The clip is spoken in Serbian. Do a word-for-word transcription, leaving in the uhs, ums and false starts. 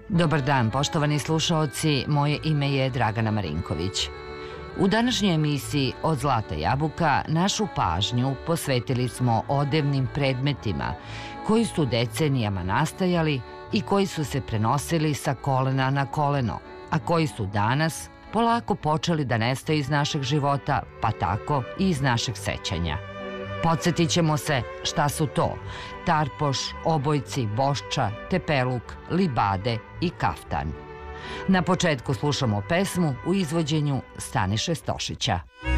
Dobar dan, poštovani slušaoci, moje ime je Dragana Marinković. U današnjoj emisiji Od zlata jabuka našu pažnju posvetili smo odevnim predmetima koji su decenijama nastajali i koji su se prenosili sa kolena na koleno, a koji su danas polako počeli da nestaju iz našeg života, pa tako i iz našeg sećanja. Podsjetit ćemo se šta su to: tarpoš, obojci, bošča, tepeluk, libade i kaftan. Na početku slušamo pesmu u izvođenju Staniše Stošića.